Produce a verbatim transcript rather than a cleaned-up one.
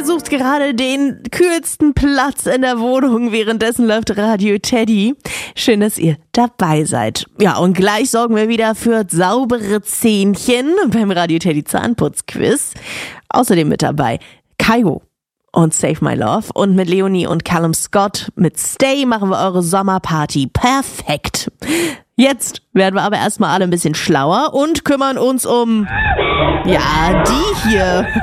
Ihr sucht gerade den kühlsten Platz in der Wohnung, währenddessen läuft Radio Teddy. Schön, dass ihr dabei seid. Ja, und gleich sorgen wir wieder für saubere Zähnchen beim Radio Teddy Zahnputzquiz. Außerdem mit dabei Kaio und Save My Love. Und mit Leonie und Callum Scott mit Stay machen wir eure Sommerparty perfekt. Jetzt werden wir aber erstmal alle ein bisschen schlauer und kümmern uns um, ja, die hier.